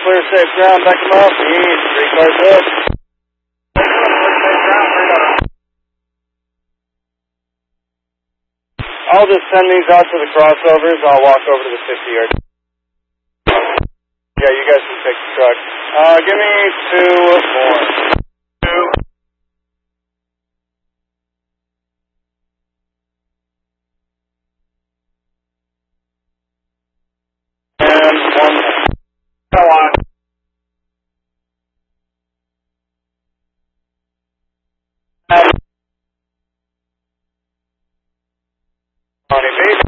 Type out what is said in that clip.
clear safe ground, back them up. East, 3 cars up. I'll just send these out to the crossovers. I'll walk over to the 50-yard. Yeah, you guys can take the truck. Give me 2 more. 2. And 1 more. Go on. County Beach.